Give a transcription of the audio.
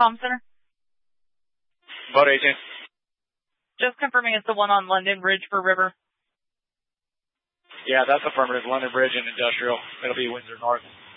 comm center? About 18. Just confirming it's the one on London Bridge for River. Yeah, that's affirmative. London Bridge and Industrial. It'll be Windsor North.